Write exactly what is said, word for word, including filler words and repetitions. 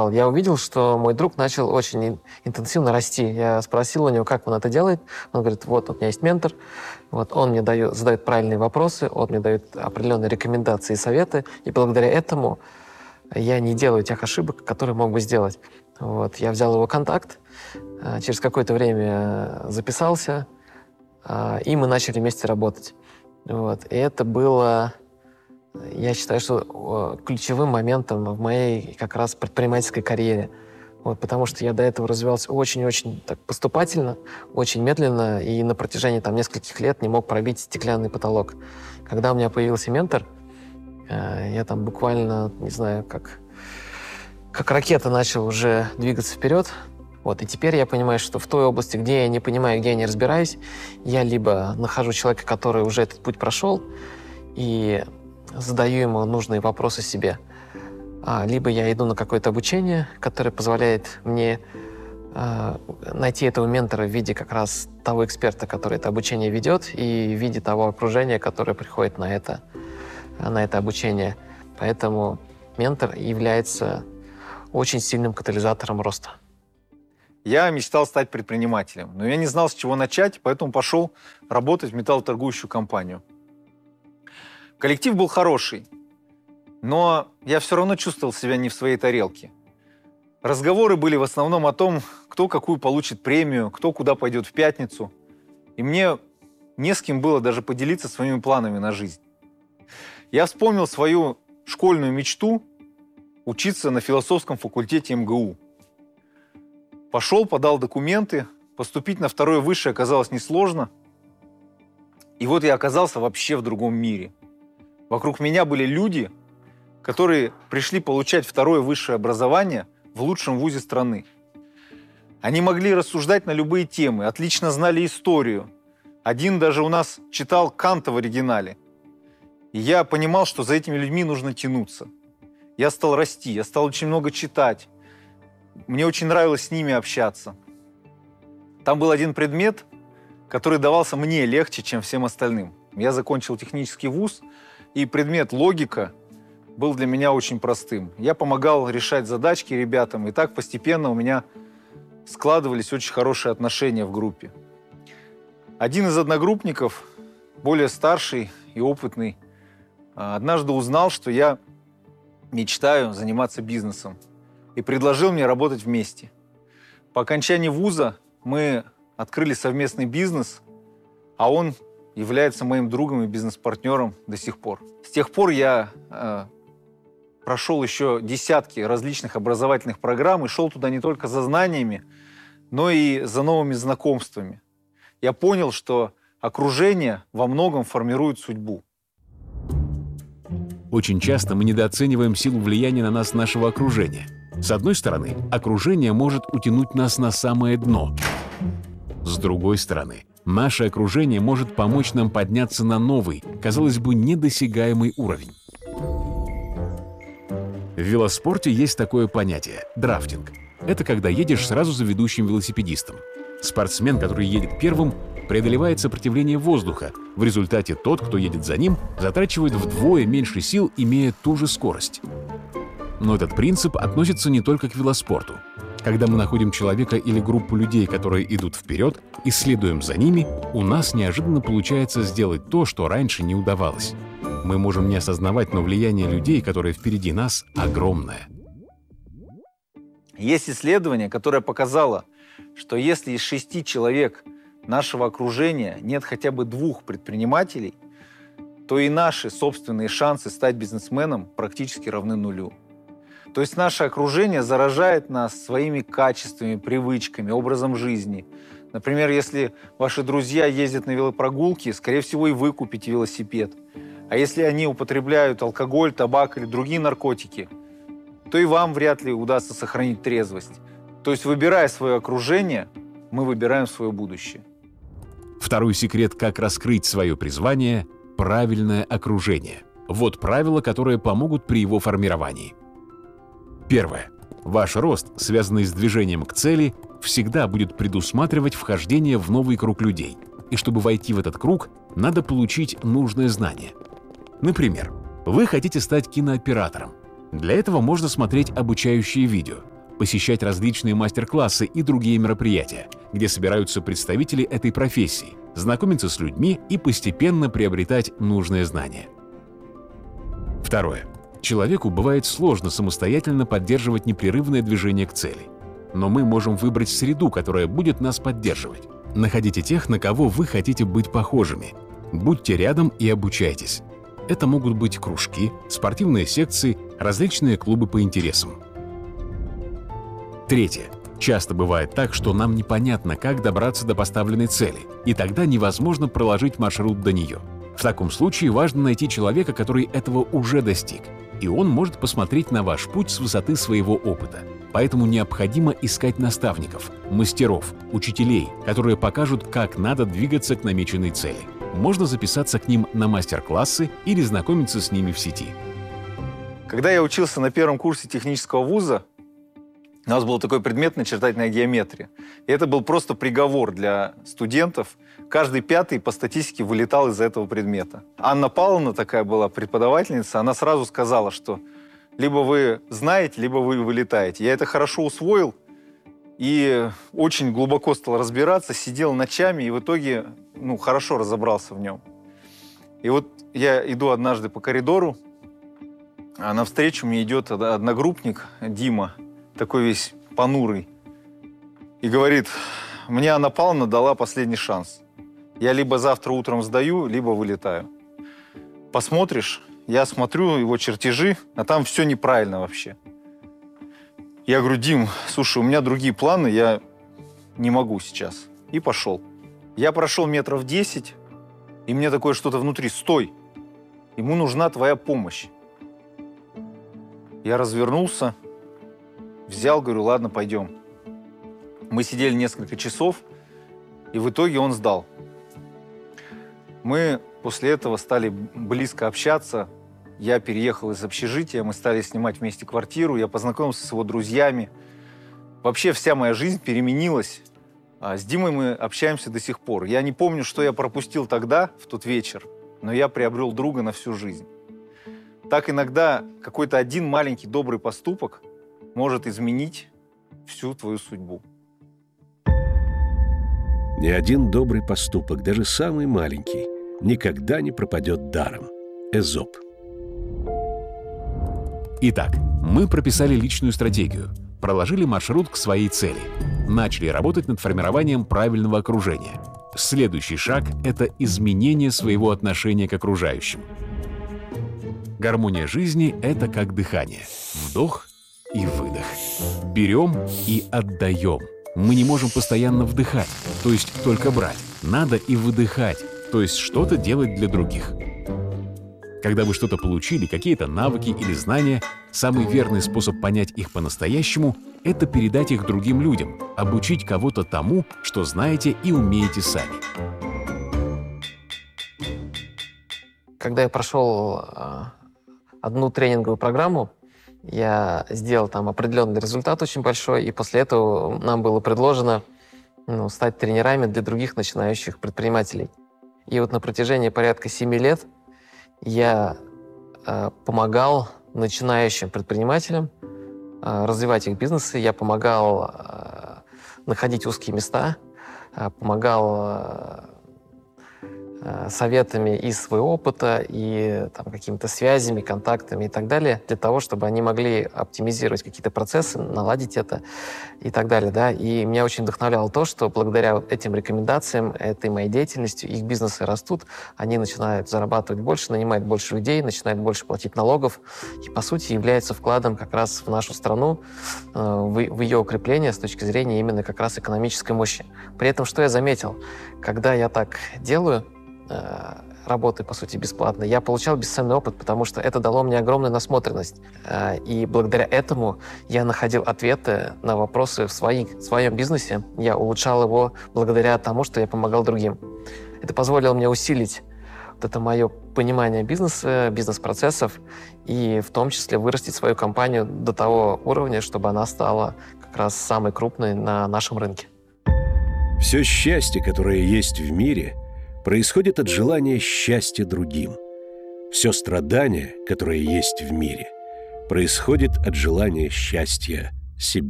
переживал. Я увидел, что мой друг начал очень интенсивно расти. Я спросил у него, как он это делает. Он говорит, вот у меня есть ментор, вот он мне дает, задает правильные вопросы, он мне дает определенные рекомендации и советы, и благодаря этому я не делаю тех ошибок, которые мог бы сделать. Вот. Я взял его контакт, через какое-то время записался, и мы начали вместе работать. Вот. И это было, я считаю, что ключевым моментом в моей как раз предпринимательской карьере. Вот, потому что я до этого развивался очень-очень так поступательно, очень медленно, и на протяжении там, нескольких лет не мог пробить стеклянный потолок. Когда у меня появился ментор, я там буквально, не знаю, как, как ракета начал уже двигаться вперед. Вот, и теперь я понимаю, что в той области, где я не понимаю, где я не разбираюсь, я либо нахожу человека, который уже этот путь прошел, и задаю ему нужные вопросы себе, а, либо я иду на какое-то обучение, которое позволяет мне а, найти этого ментора в виде как раз того эксперта, который это обучение ведет, и в виде того окружения, которое приходит на это, на это обучение. Поэтому ментор является очень сильным катализатором роста. Я мечтал стать предпринимателем, но я не знал, с чего начать, поэтому пошел работать в металлоторгующую компанию. Коллектив был хороший, но я все равно чувствовал себя не в своей тарелке. Разговоры были в основном о том, кто какую получит премию, кто куда пойдет в пятницу. И мне не с кем было даже поделиться своими планами на жизнь. Я вспомнил свою школьную мечту учиться на философском факультете эм гэ у. Пошел, подал документы, поступить на второе высшее оказалось несложно. И вот я оказался вообще в другом мире. Вокруг меня были люди, которые пришли получать второе высшее образование в лучшем вузе страны. Они могли рассуждать на любые темы, отлично знали историю. Один даже у нас читал Канта в оригинале. И я понимал, что за этими людьми нужно тянуться. Я стал расти, я стал очень много читать. Мне очень нравилось с ними общаться. Там был один предмет, который давался мне легче, чем всем остальным. Я закончил технический вуз, и предмет логика был для меня очень простым. Я помогал решать задачки ребятам, и так постепенно у меня складывались очень хорошие отношения в группе. Один из одногруппников, более старший и опытный, однажды узнал, что я мечтаю заниматься бизнесом, и предложил мне работать вместе. По окончании вуза мы открыли совместный бизнес, а он является моим другом и бизнес-партнером до сих пор. С тех пор я э, прошел еще десятки различных образовательных программ и шел туда не только за знаниями, но и за новыми знакомствами. Я понял, что окружение во многом формирует судьбу. Очень часто мы недооцениваем силу влияния на нас нашего окружения. С одной стороны, окружение может утянуть нас на самое дно. С другой стороны, наше окружение может помочь нам подняться на новый, казалось бы, недосягаемый уровень. В велоспорте есть такое понятие – драфтинг. Это когда едешь сразу за ведущим велосипедистом. Спортсмен, который едет первым, преодолевает сопротивление воздуха. В результате тот, кто едет за ним, затрачивает вдвое меньше сил, имея ту же скорость. Но этот принцип относится не только к велоспорту. Когда мы находим человека или группу людей, которые идут вперед, и следуем за ними, у нас неожиданно получается сделать то, что раньше не удавалось. Мы можем не осознавать, но влияние людей, которые впереди нас, огромное. Есть исследование, которое показало, что если из шести человек нашего окружения нет хотя бы двух предпринимателей, то и наши собственные шансы стать бизнесменом практически равны нулю. То есть наше окружение заражает нас своими качествами, привычками, образом жизни. Например, если ваши друзья ездят на велопрогулки, скорее всего, и вы купите велосипед. А если они употребляют алкоголь, табак или другие наркотики, то и вам вряд ли удастся сохранить трезвость. То есть, выбирая свое окружение, мы выбираем свое будущее. Второй секрет, как раскрыть свое призвание – правильное окружение. Вот правила, которые помогут при его формировании. Первое. Ваш рост, связанный с движением к цели, всегда будет предусматривать вхождение в новый круг людей. И чтобы войти в этот круг, надо получить нужное знание. Например, вы хотите стать кинооператором. Для этого можно смотреть обучающие видео. посещать различные мастер-классы и другие мероприятия, где собираются представители этой профессии, знакомиться с людьми и постепенно приобретать нужные знания. Второе. Человеку бывает сложно самостоятельно поддерживать непрерывное движение к цели. Но мы можем выбрать среду, которая будет нас поддерживать. Находите тех, на кого вы хотите быть похожими. Будьте рядом и обучайтесь. Это могут быть кружки, спортивные секции, различные клубы по интересам. Третье. Часто бывает так, что нам непонятно, как добраться до поставленной цели, и тогда невозможно проложить маршрут до нее. В таком случае важно найти человека, который этого уже достиг, и он может посмотреть на ваш путь с высоты своего опыта. Поэтому необходимо искать наставников, мастеров, учителей, которые покажут, как надо двигаться к намеченной цели. Можно записаться к ним на мастер-классы или знакомиться с ними в сети. Когда я учился на первом курсе технического вуза, у нас был такой предмет начертательная геометрия. И это был просто приговор для студентов. Каждый пятый по статистике вылетал из этого предмета. Анна Павловна такая была преподавательница, она сразу сказала, что либо вы знаете, либо вы вылетаете. Я это хорошо усвоил и очень глубоко стал разбираться, сидел ночами и в итоге ну, хорошо разобрался в нем. И вот я иду однажды по коридору, а навстречу мне идет одногруппник Дима, такой весь понурый, и говорит: мне Анна Павловна дала последний шанс. Я либо завтра утром сдаю, либо вылетаю. Посмотришь? Я смотрю его чертежи, а там все неправильно вообще. Я говорю: Дим, слушай, у меня другие планы, я не могу сейчас. И пошел. Я прошел метров десять, и мне такое что-то внутри: стой, ему нужна твоя помощь. Я развернулся, взял, говорю: ладно, пойдем. Мы сидели несколько часов, и в итоге он сдал. Мы после этого стали близко общаться. Я переехал из общежития, мы стали снимать вместе квартиру, я познакомился с его друзьями. Вообще вся моя жизнь переменилась. А с Димой мы общаемся до сих пор. Я не помню, что я пропустил тогда, в тот вечер, но я приобрел друга на всю жизнь. Так иногда какой-то один маленький добрый поступок может изменить всю твою судьбу. Ни один добрый поступок, даже самый маленький, никогда не пропадет даром. Эзоп. Итак, мы прописали личную стратегию, проложили маршрут к своей цели, начали работать над формированием правильного окружения. Следующий шаг — это изменение своего отношения к окружающим. Гармония жизни — это как дыхание. Вдох и выдох. Берем и отдаем. Мы не можем постоянно вдыхать, то есть только брать. Надо и выдыхать, то есть что-то делать для других. Когда вы что-то получили, какие-то навыки или знания, самый верный способ понять их по-настоящему — это передать их другим людям, обучить кого-то тому, что знаете и умеете сами. Когда я прошел э, одну тренинговую программу, я сделал там определенный результат очень большой, и после этого нам было предложено ну, стать тренерами для других начинающих предпринимателей. И вот на протяжении порядка семи лет я э, помогал начинающим предпринимателям э, развивать их бизнесы, я помогал э, находить узкие места, э, помогал э, советами из своего опыта и там, какими-то связями, контактами и так далее, для того, чтобы они могли оптимизировать какие-то процессы, наладить это и так далее. Да? И меня очень вдохновляло то, что благодаря этим рекомендациям, этой моей деятельности, их бизнесы растут, они начинают зарабатывать больше, нанимать больше людей, начинают больше платить налогов и, по сути, является вкладом как раз в нашу страну, в, в ее укрепление с точки зрения именно как раз экономической мощи. При этом, что я заметил, когда я так делаю, работы, по сути, бесплатно, я получал бесценный опыт, потому что это дало мне огромную насмотренность. И благодаря этому я находил ответы на вопросы в, свои, в своем бизнесе. Я улучшал его благодаря тому, что я помогал другим. Это позволило мне усилить вот это мое понимание бизнеса, бизнес-процессов и в том числе вырастить свою компанию до того уровня, чтобы она стала как раз самой крупной на нашем рынке. Все счастье, которое есть в мире, происходит от желания счастья другим. Все страдание, которое есть в мире, происходит от желания счастья себе.